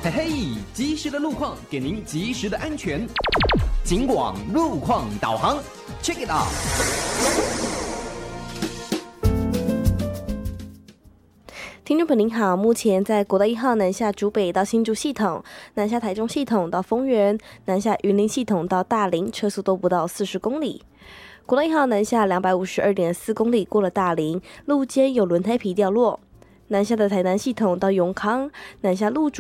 嘿嘿，及时的路况给您及时的安全。警广路况导航 ，Check it out。 听众朋友您好，目前在国道1号南下竹北到新竹系统、南下台中系统到丰原、南下云林系统到大林，车速都不到40公里。国道1号南下252.4公里，过了大林，路肩有轮胎皮掉落。南下的台南系统到永康，南下路竹